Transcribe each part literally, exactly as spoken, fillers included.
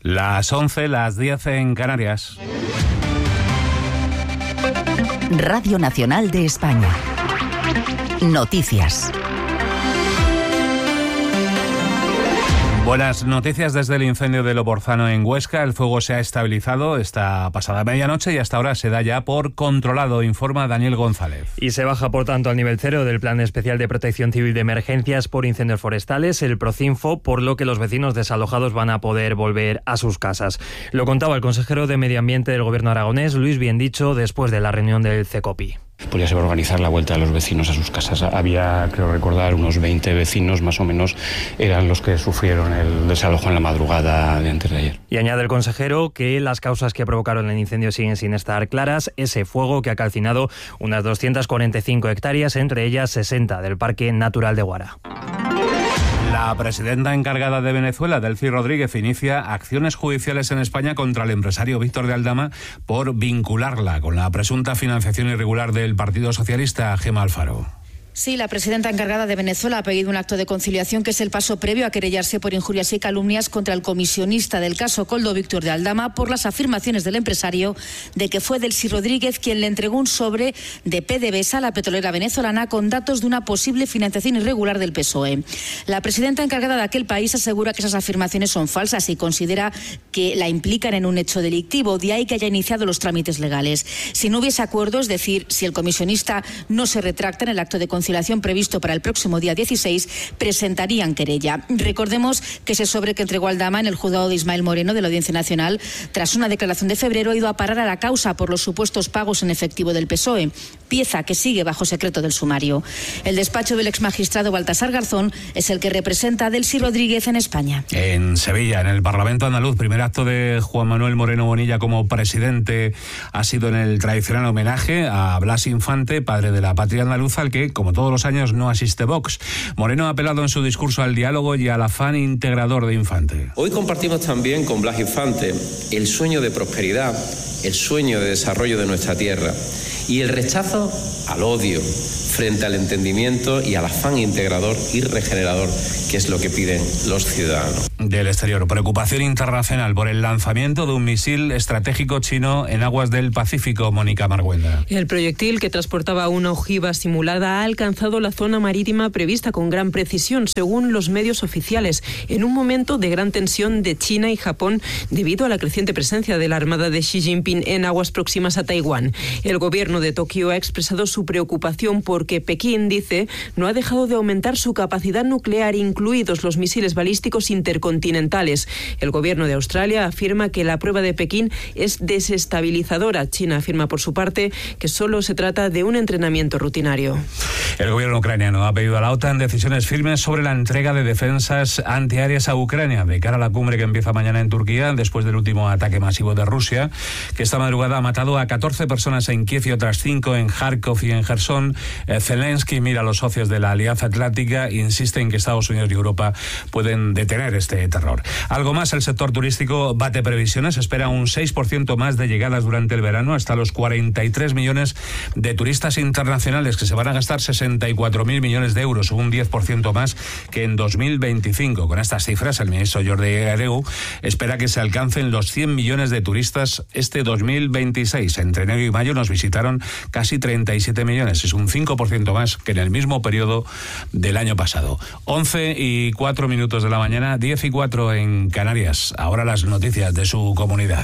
Las once, las diez en Canarias. Radio Nacional de España. Noticias. Buenas noticias desde el incendio de Loborzano en Huesca. El fuego se ha estabilizado esta pasada medianoche y hasta ahora se da ya por controlado, informa Daniel González. Y se baja, por tanto, al nivel cero del Plan Especial de Protección Civil de Emergencias por Incendios Forestales, el Procinfo, por lo que los vecinos desalojados van a poder volver a sus casas. Lo contaba el consejero de Medio Ambiente del Gobierno aragonés, Luis Biendicho, después de la reunión del CECOPI. Podría ser organizar la vuelta de los vecinos a sus casas. Había, creo recordar, unos veinte vecinos más o menos eran los que sufrieron el desalojo en la madrugada de antes de ayer. Y añade el consejero que las causas que provocaron el incendio siguen sin estar claras. Ese fuego que ha calcinado unas doscientas cuarenta y cinco hectáreas, entre ellas sesenta del Parque Natural de Guara. La presidenta encargada de Venezuela, Delcy Rodríguez, inicia acciones judiciales en España contra el empresario Víctor de Aldama por vincularla con la presunta financiación irregular del Partido Socialista. Gemma Alfaro. Sí, la presidenta encargada de Venezuela ha pedido un acto de conciliación que es el paso previo a querellarse por injurias y calumnias contra el comisionista del caso Coldo, Víctor de Aldama, por las afirmaciones del empresario de que fue Delcy Rodríguez quien le entregó un sobre de PDVSA a la petrolera venezolana con datos de una posible financiación irregular del P S O E. La presidenta encargada de aquel país asegura que esas afirmaciones son falsas y considera que la implican en un hecho delictivo, de ahí que haya iniciado los trámites legales. Si no hubiese acuerdo, es decir, si el comisionista no se retracta en el acto de conciliación previsto para el próximo día dieciséis, presentarían querella. Recordemos que ese sobre que entregó Aldama en el juzgado de Ismael Moreno de la Audiencia Nacional, tras una declaración de febrero, ha ido a parar a la causa por los supuestos pagos en efectivo del P S O E, pieza que sigue bajo secreto del sumario. El despacho del exmagistrado Baltasar Garzón es el que representa a Delcy Rodríguez en España. En Sevilla, en el Parlamento andaluz, primer acto de Juan Manuel Moreno Bonilla como presidente ha sido en el tradicional homenaje a Blas Infante, padre de la patria andaluza, al que, como todos los años, no asiste Vox. Moreno ha apelado en su discurso al diálogo y al afán integrador de Infante. Hoy compartimos también con Blas Infante el sueño de prosperidad, el sueño de desarrollo de nuestra tierra y el rechazo al odio frente al entendimiento y al afán integrador y regenerador, que es lo que piden los ciudadanos. Del exterior, preocupación internacional por el lanzamiento de un misil estratégico chino en aguas del Pacífico. Mónica Marguenda. El proyectil, que transportaba una ojiva simulada, ha alcanzado la zona marítima prevista con gran precisión, según los medios oficiales, en un momento de gran tensión de China y Japón debido a la creciente presencia de la Armada de Xi Jinping en aguas próximas a Taiwán. El gobierno de Tokio ha expresado su preocupación porque Pekín, dice, no ha dejado de aumentar su capacidad nuclear, incluidos los misiles balísticos intercontinentales. El gobierno de Australia afirma que la prueba de Pekín es desestabilizadora. China afirma, por su parte, que solo se trata de un entrenamiento rutinario. El gobierno ucraniano ha pedido a la OTAN decisiones firmes sobre la entrega de defensas antiaéreas a Ucrania de cara a la cumbre que empieza mañana en Turquía, después del último ataque masivo de Rusia, que esta madrugada ha matado a catorce personas en Kiev y otras cinco en Kharkov y en Jersón. Zelensky mira a los socios de la Alianza Atlántica e insiste en que Estados Unidos y Europa pueden detener este terror. Algo más, el sector turístico bate previsiones, espera un seis por ciento más de llegadas durante el verano, hasta los cuarenta y tres millones de turistas internacionales que se van a gastar sesenta y cuatro mil millones de euros, un diez por ciento más que en dos mil veinticinco. Con estas cifras, el ministro Jordi Hereu espera que se alcancen los cien millones de turistas este dos mil veintiséis. Entre enero y mayo nos visitaron casi treinta y siete millones, es un cinco por ciento más que en el mismo periodo del año pasado. once y cuatro minutos de la mañana, diez y cuatro en Canarias. Ahora las noticias de su comunidad.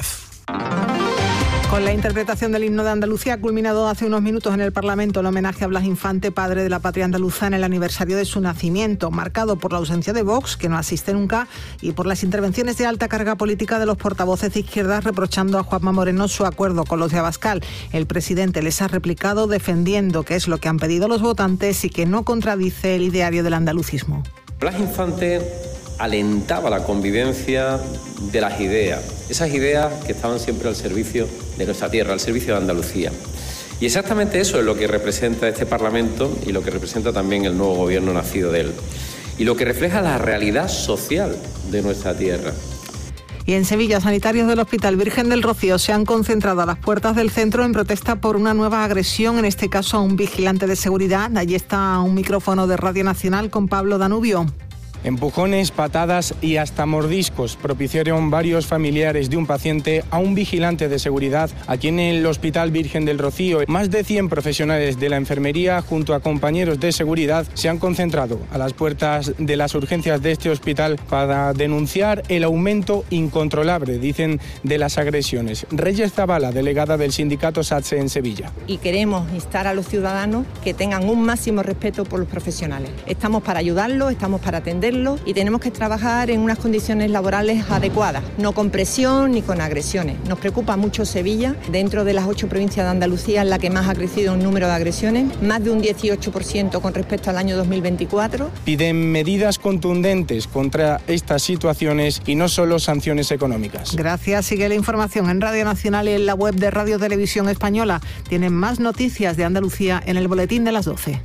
Con la interpretación del himno de Andalucía ha culminado hace unos minutos en el Parlamento el homenaje a Blas Infante, padre de la patria andaluza, en el aniversario de su nacimiento, marcado por la ausencia de Vox, que no asiste nunca, y por las intervenciones de alta carga política de los portavoces de izquierdas reprochando a Juanma Moreno su acuerdo con los de Abascal. El presidente les ha replicado defendiendo que es lo que han pedido los votantes y que no contradice el ideario del andalucismo. Blas Infante alentaba la convivencia de las ideas, esas ideas que estaban siempre al servicio de nuestra tierra, al servicio de Andalucía. Y exactamente eso es lo que representa este Parlamento y lo que representa también el nuevo gobierno nacido de él. Y lo que refleja la realidad social de nuestra tierra. Y en Sevilla, sanitarios del Hospital Virgen del Rocío se han concentrado a las puertas del centro en protesta por una nueva agresión, en este caso a un vigilante de seguridad. Allí está un micrófono de Radio Nacional con Pablo Danubio. Empujones, patadas y hasta mordiscos propiciaron varios familiares de un paciente a un vigilante de seguridad aquí en el Hospital Virgen del Rocío. Más de cien profesionales de la enfermería junto a compañeros de seguridad se han concentrado a las puertas de las urgencias de este hospital para denunciar el aumento incontrolable, dicen, de las agresiones. Reyes Zavala, delegada del sindicato SATSE en Sevilla. Y queremos instar a los ciudadanos que tengan un máximo respeto por los profesionales. Estamos para ayudarlos, estamos para atenderlos y tenemos que trabajar en unas condiciones laborales adecuadas, no con presión ni con agresiones. Nos preocupa mucho Sevilla, dentro de las ocho provincias de Andalucía, en la que más ha crecido el número de agresiones, más de un dieciocho por ciento con respecto al año dos mil veinticuatro. Piden medidas contundentes contra estas situaciones y no solo sanciones económicas. Gracias. Sigue la información en Radio Nacional y en la web de Radio Televisión Española. Tienen más noticias de Andalucía en el boletín de las doce.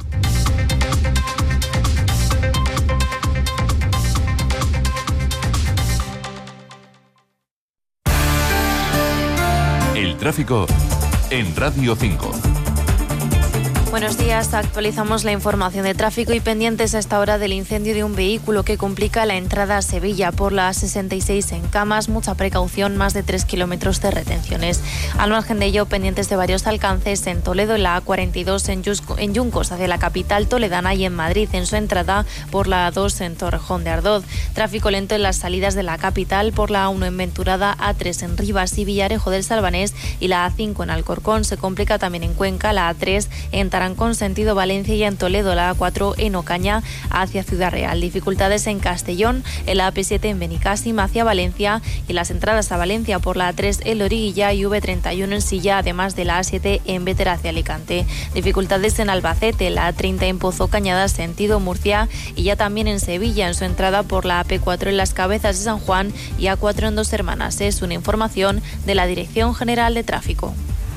El tráfico en Radio cinco. Buenos días, actualizamos la información de tráfico y pendientes a esta hora del incendio de un vehículo que complica la entrada a Sevilla por la A sesenta y seis en Camas. Mucha precaución, más de tres kilómetros de retenciones. Al margen de ello, pendientes de varios alcances en Toledo, en la A cuarenta y dos en, Yusco, en Yuncos hacia la capital toledana y en Madrid en su entrada por la A dos en Torrejón de Ardoz. Tráfico lento en las salidas de la capital por la A uno en Venturada, A tres en Rivas y Villarejo del Salvanés y la A cinco en Alcorcón. Se complica también en Cuenca, la A tres en Tarancón sentido Valencia y en Toledo, la A cuatro en Ocaña hacia Ciudad Real. Dificultades en Castellón, en la A P siete en Benicàssim hacia Valencia y las entradas a Valencia por la A tres en Loriguilla y V treinta y uno en Silla, además de la A siete en Bétera hacia Alicante. Dificultades en Albacete, la A treinta en Pozo Cañada sentido Murcia y ya también en Sevilla en su entrada por la A P cuatro en Las Cabezas de San Juan y A cuatro en Dos Hermanas. Es una información de la Dirección General de Tráfico.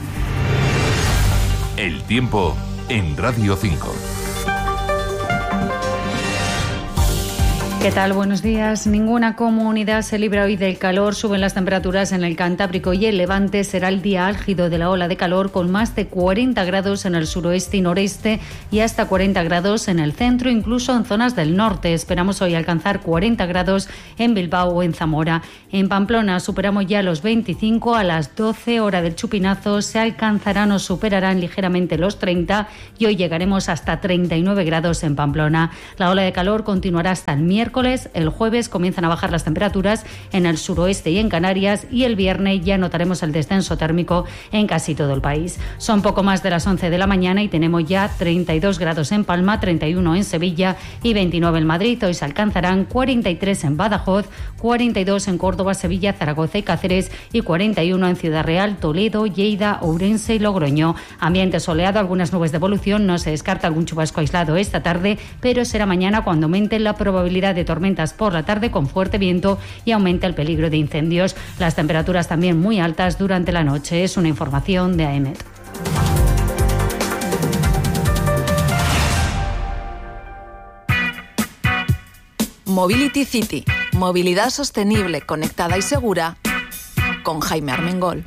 El tiempo en Radio cinco. ¿Qué tal? Buenos días. Ninguna comunidad se libra hoy del calor. Suben las temperaturas en el Cantábrico y el Levante. Será el día álgido de la ola de calor con más de cuarenta grados en el suroeste y noreste y hasta cuarenta grados en el centro, incluso en zonas del norte. Esperamos hoy alcanzar cuarenta grados en Bilbao o en Zamora. En Pamplona superamos ya los veinticinco. A las doce, hora del chupinazo, se alcanzarán o superarán ligeramente los treinta y hoy llegaremos hasta treinta y nueve grados en Pamplona. La ola de calor continuará hasta el miércoles. El jueves comienzan a bajar las temperaturas en el suroeste y en Canarias y el viernes ya notaremos el descenso térmico en casi todo el país. Son poco más de las once de la mañana y tenemos ya treinta y dos grados en Palma, treinta y uno en Sevilla y veintinueve en Madrid. Hoy se alcanzarán cuarenta y tres en Badajoz, cuarenta y dos en Córdoba, Sevilla, Zaragoza y Cáceres y cuarenta y uno en Ciudad Real, Toledo, Lleida, Ourense y Logroño. Ambiente soleado, algunas nubes de evolución, no se descarta algún chubasco aislado esta tarde, pero será mañana cuando aumente la probabilidad de tormentas por la tarde con fuerte viento y aumenta el peligro de incendios. Las temperaturas también muy altas durante la noche. Es una información de A E M E T. Mobility City. Movilidad sostenible, conectada y segura con Jaime Armengol.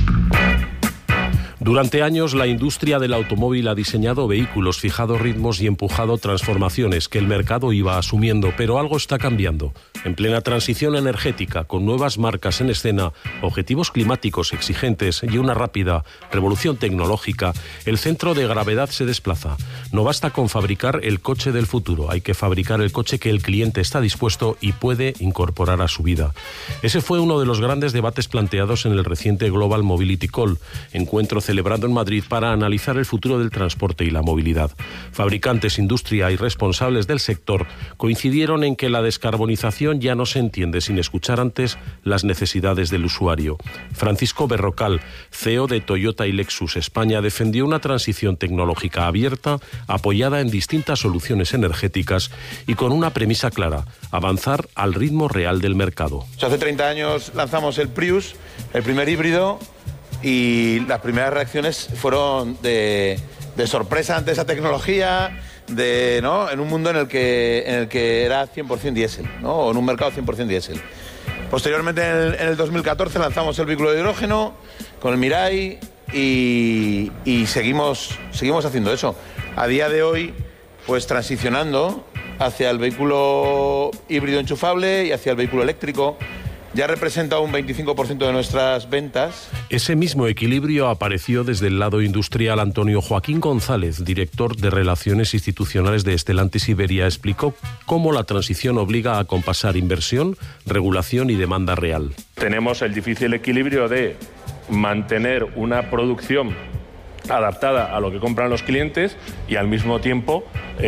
Durante años, la industria del automóvil ha diseñado vehículos, fijado ritmos y empujado transformaciones que el mercado iba asumiendo, pero algo está cambiando. En plena transición energética, con nuevas marcas en escena, objetivos climáticos exigentes y una rápida revolución tecnológica, el centro de gravedad se desplaza. No basta con fabricar el coche del futuro, hay que fabricar el coche que el cliente está dispuesto y puede incorporar a su vida. Ese fue uno de los grandes debates planteados en el reciente Global Mobility Call, encuentro celebrado en Madrid para analizar el futuro del transporte y la movilidad. Fabricantes, industria y responsables del sector coincidieron en que la descarbonización ya no se entiende sin escuchar antes las necesidades del usuario. Francisco Berrocal, C E O de Toyota y Lexus España, defendió una transición tecnológica abierta, apoyada en distintas soluciones energéticas y con una premisa clara: avanzar al ritmo real del mercado. Hace treinta años lanzamos el Prius, el primer híbrido, y las primeras reacciones fueron de, de sorpresa ante esa tecnología, de, ¿no? en un mundo en el que, en el que era cien por ciento diésel, ¿no? o en un mercado cien por ciento diésel. Posteriormente, en el, en el dos mil catorce, lanzamos el vehículo de hidrógeno con el Mirai y, y seguimos, seguimos haciendo eso. A día de hoy, pues transicionando hacia el vehículo híbrido enchufable y hacia el vehículo eléctrico. Ya representa un veinticinco por ciento de nuestras ventas. Ese mismo equilibrio apareció desde el lado industrial. Antonio Joaquín González, director de Relaciones Institucionales de Stellantis Iberia, explicó cómo la transición obliga a compasar inversión, regulación y demanda real. Tenemos el difícil equilibrio de mantener una producción adaptada a lo que compran los clientes y al mismo tiempo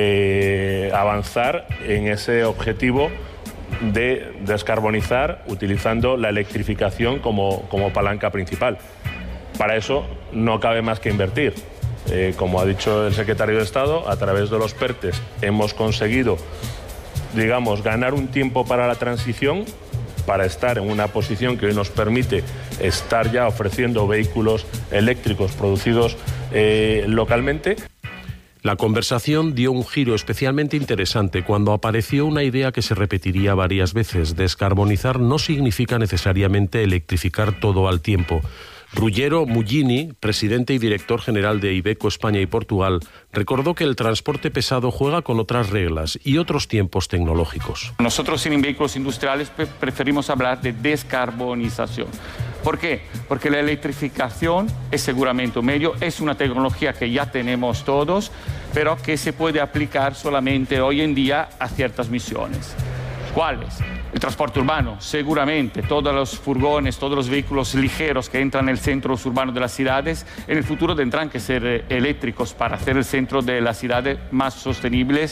eh, avanzar en ese objetivo de descarbonizar utilizando la electrificación como, como palanca principal. Para eso no cabe más que invertir. Eh, como ha dicho el secretario de Estado, a través de los PERTEs hemos conseguido, digamos, ganar un tiempo para la transición, para estar en una posición que hoy nos permite estar ya ofreciendo vehículos eléctricos producidos eh, localmente. La conversación dio un giro especialmente interesante cuando apareció una idea que se repetiría varias veces. Descarbonizar no significa necesariamente electrificar todo al tiempo. Ruggero Mullini, presidente y director general de Iveco España y Portugal, recordó que el transporte pesado juega con otras reglas y otros tiempos tecnológicos. Nosotros en vehículos industriales preferimos hablar de descarbonización. ¿Por qué? Porque la electrificación es seguramente un medio, es una tecnología que ya tenemos todos, pero que se puede aplicar solamente hoy en día a ciertas misiones. ¿Cuáles? El transporte urbano, seguramente, todos los furgones, todos los vehículos ligeros que entran en el centro urbano de las ciudades, en el futuro tendrán que ser eléctricos para hacer el centro de las ciudades más sostenibles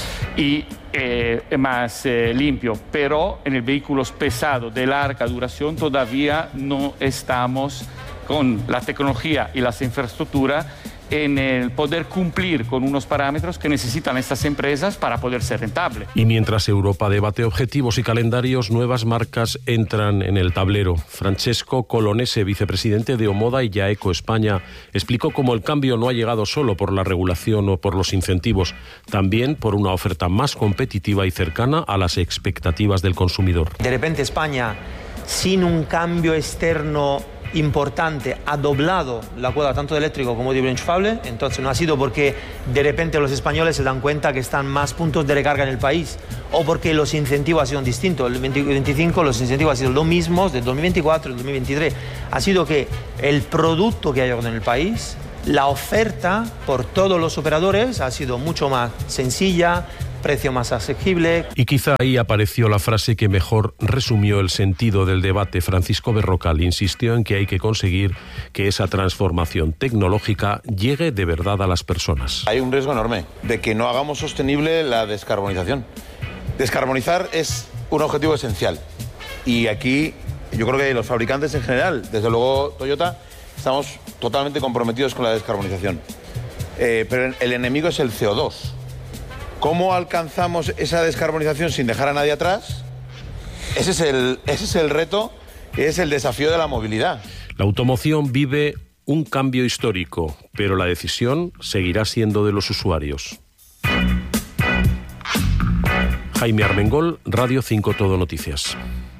y eh, más eh, limpio. Pero en el vehículos pesados de larga duración todavía no estamos con la tecnología y las infraestructuras en el poder cumplir con unos parámetros que necesitan estas empresas para poder ser rentable. Y mientras Europa debate objetivos y calendarios, nuevas marcas entran en el tablero. Francesco Colonese, vicepresidente de Omoda y Jaeco España, explicó cómo el cambio no ha llegado solo por la regulación o por los incentivos, también por una oferta más competitiva y cercana a las expectativas del consumidor. De repente España, sin un cambio externo importante, ha doblado la cuota tanto de eléctrico como de híbrido enchufable. Entonces no ha sido porque de repente los españoles se dan cuenta que están más puntos de recarga en el país o porque los incentivos han sido distintos. El veinte veinticinco los incentivos han sido los mismos del dos mil veinticuatro y del dos mil veintitrés. Ha sido que el producto que hay en el país, la oferta por todos los operadores ha sido mucho más sencilla, precio más asequible. Y quizá ahí apareció la frase que mejor resumió el sentido del debate. Francisco Berrocal insistió en que hay que conseguir que esa transformación tecnológica llegue de verdad a las personas. Hay un riesgo enorme de que no hagamos sostenible la descarbonización. Descarbonizar es un objetivo esencial y aquí yo creo que los fabricantes en general, desde luego Toyota, estamos totalmente comprometidos con la descarbonización. Eh, pero el enemigo es el C O dos. ¿Cómo alcanzamos esa descarbonización sin dejar a nadie atrás? Ese es el, ese es el reto, es el desafío de la movilidad. La automoción vive un cambio histórico, pero la decisión seguirá siendo de los usuarios. Jaime Armengol, Radio cinco Todo Noticias.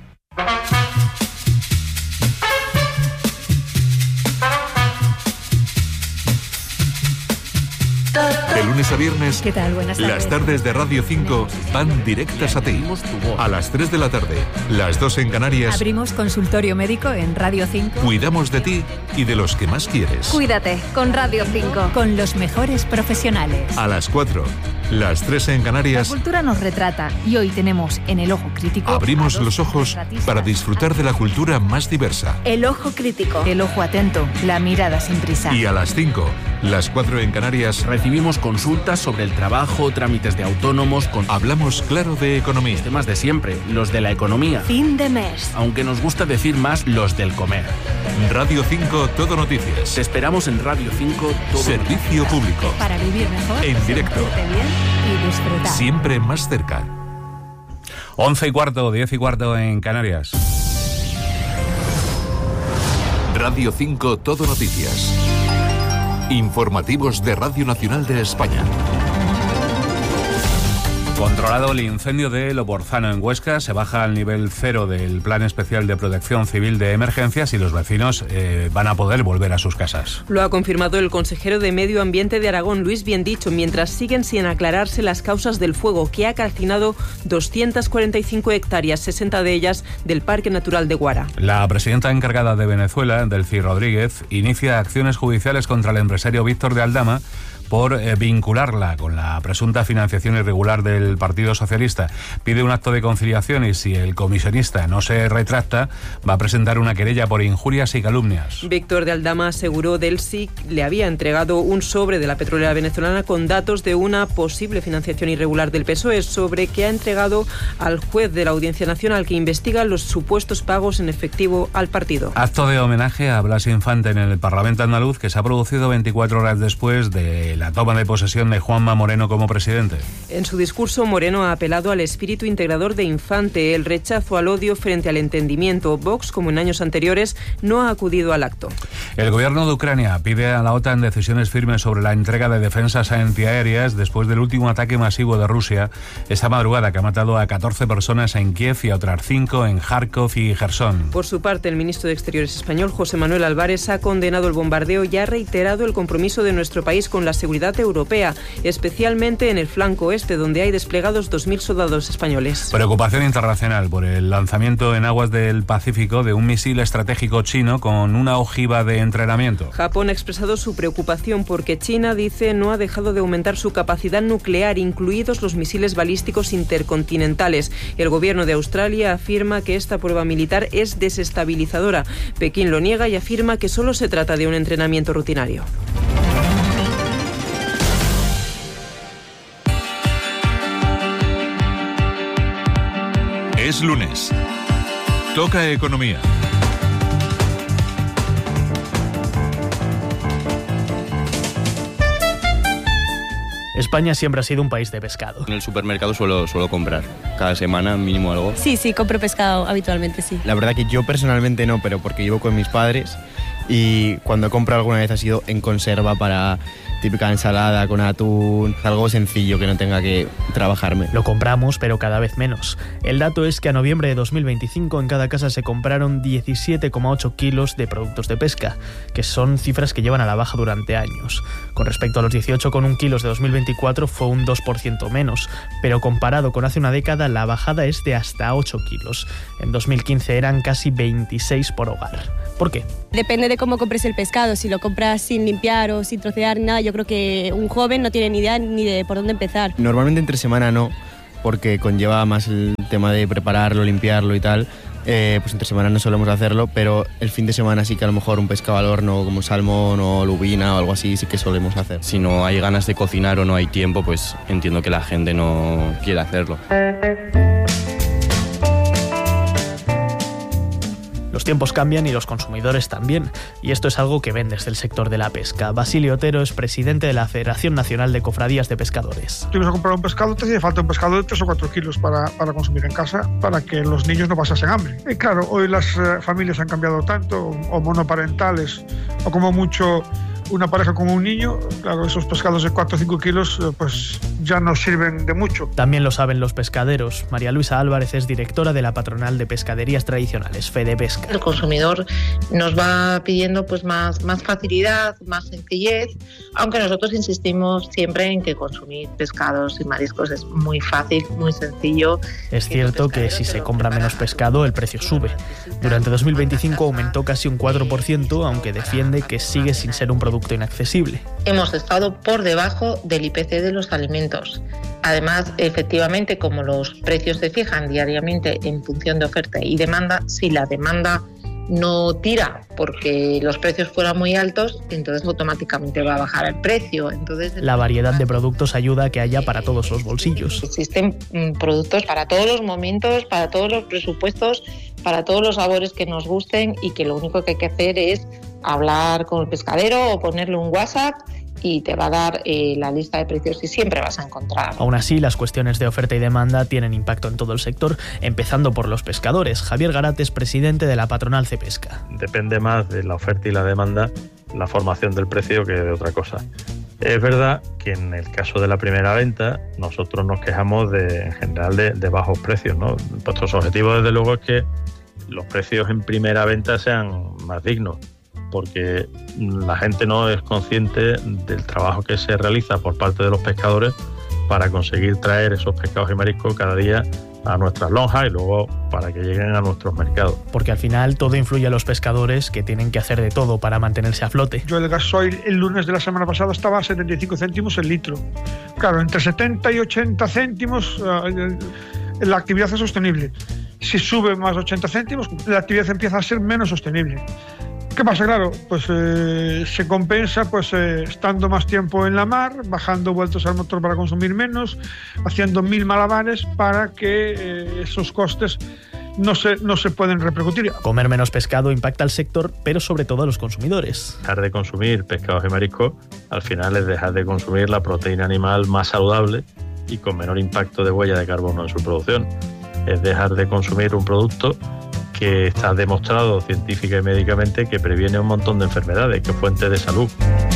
De lunes a viernes, ¿qué tal? Buenas tardes. Las tardes de Radio cinco van directas a ti. A las tres de la tarde, las dos en Canarias. Abrimos consultorio médico en Radio cinco. Cuidamos de ti y de los que más quieres. Cuídate con Radio cinco. Con los mejores profesionales. A las cuatro, las tres en Canarias. La cultura nos retrata y hoy tenemos en El Ojo Crítico. Abrimos los ojos para disfrutar de la cultura más diversa. El Ojo Crítico. El ojo atento, la mirada sin prisa. Y a las cinco, las cuatro en Canarias. Recibimos consultas sobre el trabajo, trámites de autónomos. Con... Hablamos claro de economía. Los temas de siempre, los de la economía. Fin de mes. Aunque nos gusta decir más los del comer. Radio cinco Todo Noticias. Te esperamos en Radio cinco Todo Servicio Noticias. Público. Para vivir mejor. En directo. Bien y disfrutar. Siempre más cerca. Once y cuarto, diez y cuarto en Canarias. Radio cinco Todo Noticias. Informativos de Radio Nacional de España. Controlado el incendio de Loporzano en Huesca, se baja al nivel cero del Plan Especial de Protección Civil de Emergencias y los vecinos eh, van a poder volver a sus casas. Lo ha confirmado el consejero de Medio Ambiente de Aragón, Luis Biendicho, mientras siguen sin aclararse las causas del fuego que ha calcinado doscientas cuarenta y cinco hectáreas, sesenta de ellas del Parque Natural de Guara. La presidenta encargada de Venezuela, Delcy Rodríguez, inicia acciones judiciales contra el empresario Víctor de Aldama por eh, vincularla con la presunta financiación irregular del Partido Socialista. Pide un acto de conciliación y si el comisionista no se retracta, va a presentar una querella por injurias y calumnias. Víctor de Aldama aseguró Delcy le había entregado un sobre de la petrolera venezolana con datos de una posible financiación irregular del P S O E, sobre que ha entregado al juez de la Audiencia Nacional que investiga los supuestos pagos en efectivo al partido. Acto de homenaje a Blas Infante en el Parlamento andaluz que se ha producido veinticuatro horas después de la toma de posesión de Juanma Moreno como presidente. En su discurso, Moreno ha apelado al espíritu integrador de Infante, el rechazo al odio frente al entendimiento. Vox, como en años anteriores, no ha acudido al acto. El gobierno de Ucrania pide a la OTAN decisiones firmes sobre la entrega de defensas antiaéreas después del último ataque masivo de Rusia esta madrugada, que ha matado a catorce personas en Kiev y a otras cinco en Kharkov y Jersón. Por su parte, el ministro de Exteriores español, José Manuel Álvarez, ha condenado el bombardeo y ha reiterado el compromiso de nuestro país con la seguridad europea, especialmente en el flanco oeste, donde hay desplegados dos mil soldados españoles. Preocupación internacional por el lanzamiento en aguas del Pacífico de un misil estratégico chino con una ojiva de entrenamiento. Japón ha expresado su preocupación porque China, dice, no ha dejado de aumentar su capacidad nuclear, incluidos los misiles balísticos intercontinentales. El gobierno de Australia afirma que esta prueba militar es desestabilizadora. Pekín lo niega y afirma que solo se trata de un entrenamiento rutinario. Es lunes. Toca economía. España siempre ha sido un país de pescado. En el supermercado suelo, suelo comprar cada semana mínimo algo. Sí, sí, compro pescado habitualmente, sí. La verdad que yo personalmente no, pero porque vivo con mis padres y cuando compro alguna vez ha sido en conserva para típica ensalada con atún, algo sencillo que no tenga que trabajarme. Lo compramos, pero cada vez menos. El dato es que a noviembre de dos mil veinticinco en cada casa se compraron diecisiete coma ocho kilos de productos de pesca, que son cifras que llevan a la baja durante años. Con respecto a los dieciocho coma uno kilos de dos mil veinticuatro fue un dos por ciento menos, pero comparado con hace una década la bajada es de hasta ocho kilos. En dos mil quince eran casi veintiséis por hogar. ¿Por qué? Depende de cómo compres el pescado. Si lo compras sin limpiar o sin trocear ni nada, yo creo que un joven no tiene ni idea ni de por dónde empezar. Normalmente entre semana no, porque conlleva más el tema de prepararlo, limpiarlo y tal. Eh, pues entre semana no solemos hacerlo, pero el fin de semana sí que a lo mejor un pescado al horno como salmón o lubina o algo así sí que solemos hacer. Si no hay ganas de cocinar o no hay tiempo, pues entiendo que la gente no quiere hacerlo. Los tiempos cambian y los consumidores también, y esto es algo que ven desde el sector de la pesca. Basilio Otero es presidente de la Federación Nacional de Cofradías de Pescadores. Si vas a comprar un pescado, te hace falta un pescado de tres o cuatro kilos para, para consumir en casa, para que los niños no pasasen hambre. Y claro, hoy las eh, familias han cambiado tanto, o monoparentales, o como mucho una pareja con un niño, claro, esos pescados de cuatro o cinco kilos pues ya no sirven de mucho. También lo saben los pescaderos. María Luisa Álvarez es directora de la Patronal de Pescaderías Tradicionales, Fedepesca. El consumidor nos va pidiendo pues más, más facilidad, más sencillez, aunque nosotros insistimos siempre en que consumir pescados y mariscos es muy fácil, muy sencillo. Es cierto que si se compra menos pescado el precio sube. Durante dos mil veinticinco aumentó casi un cuatro por ciento, aunque defiende que sigue sin ser un producto inaccesible. Hemos estado por debajo del I P C de los alimentos. Además, efectivamente, como los precios se fijan diariamente en función de oferta y demanda, si la demanda no tira porque los precios fueran muy altos, entonces automáticamente va a bajar el precio. Entonces, la variedad de productos ayuda a que haya para todos los bolsillos. Existen productos para todos los momentos, para todos los presupuestos, para todos los sabores que nos gusten, y que lo único que hay que hacer es hablar con el pescadero o ponerle un WhatsApp y te va a dar eh, la lista de precios y siempre vas a encontrar. Aún así, las cuestiones de oferta y demanda tienen impacto en todo el sector, empezando por los pescadores. Javier Garat es presidente de la Patronal Cepesca. Depende más de la oferta y la demanda la formación del precio que de otra cosa. Es verdad que en el caso de la primera venta nosotros nos quejamos de, en general de, de bajos precios, ¿no? Nuestros objetivos desde luego es que los precios en primera venta sean más dignos, porque la gente no es consciente del trabajo que se realiza por parte de los pescadores para conseguir traer esos pescados y mariscos cada día a nuestras lonjas y luego para que lleguen a nuestros mercados. Porque al final todo influye a los pescadores, que tienen que hacer de todo para mantenerse a flote. Yo el gasoil el lunes de la semana pasada estaba a setenta y cinco céntimos el litro. Claro, entre setenta y ochenta céntimos uh, la actividad es sostenible. Si sube más ochenta céntimos, la actividad empieza a ser menos sostenible. ¿Qué pasa? Claro, pues eh, se compensa pues eh, estando más tiempo en la mar, bajando vueltos al motor para consumir menos, haciendo mil malabares para que eh, esos costes no se, no se pueden repercutir. Comer menos pescado impacta al sector, pero sobre todo a los consumidores. Dejar de consumir pescados y mariscos al final es dejar de consumir la proteína animal más saludable y con menor impacto de huella de carbono en su producción. Es dejar de consumir un producto que está demostrado científica y médicamente que previene un montón de enfermedades, que es fuente de salud.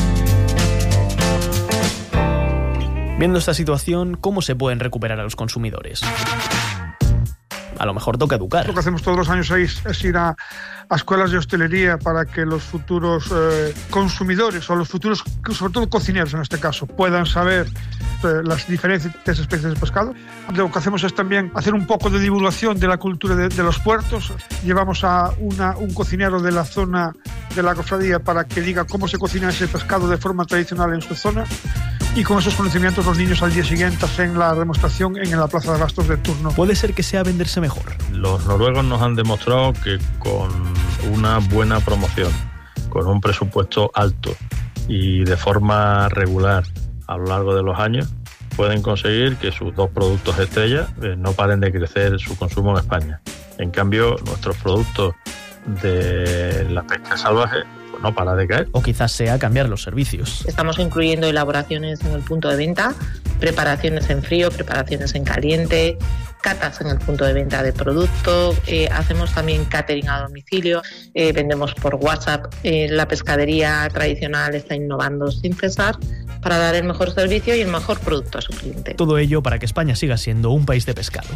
Viendo esta situación, ¿cómo se pueden recuperar a los consumidores? A lo mejor toca educar. Lo que hacemos todos los años es, es ir a, a escuelas de hostelería para que los futuros eh, consumidores o los futuros, sobre todo cocineros en este caso, puedan saber eh, las diferentes especies de pescado. Lo que hacemos es también hacer un poco de divulgación de la cultura de, de los puertos. Llevamos a una, un cocinero de la zona de la cofradía para que diga cómo se cocina ese pescado de forma tradicional en su zona. Y con esos conocimientos los niños al día siguiente hacen la demostración en la plaza de abastos de turno. Puede ser que sea venderse mejor. Los noruegos nos han demostrado que con una buena promoción, con un presupuesto alto y de forma regular a lo largo de los años, pueden conseguir que sus dos productos estrella eh, no paren de crecer su consumo en España. En cambio, nuestros productos de la pesca salvaje no para de caer. O quizás sea cambiar los servicios. Estamos incluyendo elaboraciones en el punto de venta, preparaciones en frío, preparaciones en caliente, catas en el punto de venta de producto, eh, hacemos también catering a domicilio, eh, vendemos por WhatsApp. Eh, la pescadería tradicional está innovando sin cesar para dar el mejor servicio y el mejor producto a su cliente. Todo ello para que España siga siendo un país de pescado.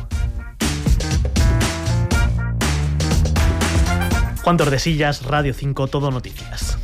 Juan Tordesillas, Radio cinco, Todo Noticias.